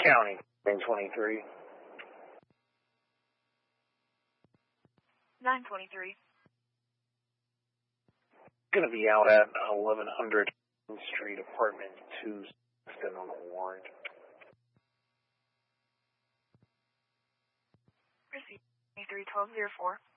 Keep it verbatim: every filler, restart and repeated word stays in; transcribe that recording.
County, nine twenty-three. nine twenty-three. Going to be out at eleven hundred Street, apartment two, Stockton on a warrant. Receive three twelve zero four.